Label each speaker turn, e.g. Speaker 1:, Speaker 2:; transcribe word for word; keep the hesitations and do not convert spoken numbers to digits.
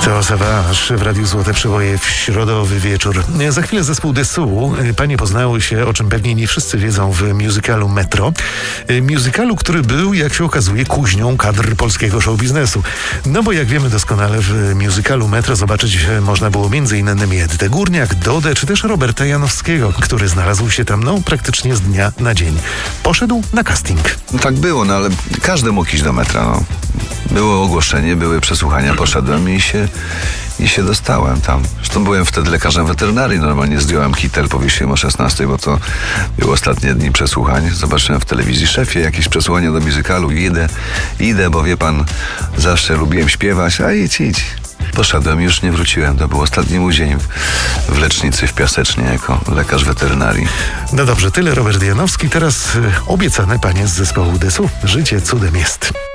Speaker 1: To Savage w Radiu Złote Przeboje w środowy wieczór. Za chwilę zespół Dessous. Panie poznały się, o czym pewnie nie wszyscy wiedzą, w musicalu Metro. Musicalu, który był, jak się okazuje, kuźnią kadr polskiego show biznesu. No bo jak wiemy doskonale, w musicalu Metro zobaczyć można było między innymi Edytę Górniak, Dodę, czy też Roberta Janowskiego, który znalazł się tam no praktycznie z dnia na dzień. Poszedł na casting.
Speaker 2: No tak było, no ale każdy mógł iść do metra, no. Było ogłoszenie, były przesłuchania, poszedłem i się, i się dostałem tam. Zresztą byłem wtedy lekarzem weterynarii, normalnie zdjąłem kitel, powiesiłem o szesnastej, bo to były ostatnie dni przesłuchań. Zobaczyłem w telewizji: szefie, jakieś przesłuchanie do musicalu, idę, idę, bo wie pan, zawsze lubiłem śpiewać, a idź, idź. Poszedłem i już nie wróciłem. To był ostatni mój dzień w lecznicy w Piasecznie jako lekarz weterynarii.
Speaker 1: No dobrze, tyle Robert Janowski. Teraz y, obiecane panie z zespołu Dessous. Życie cudem jest.